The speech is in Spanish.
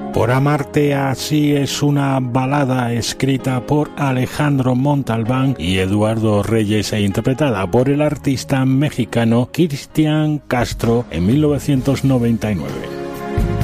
Por amarte así es una balada escrita por Alejandro Montalbán y Eduardo Reyes e interpretada por el artista mexicano Cristian Castro en 1999.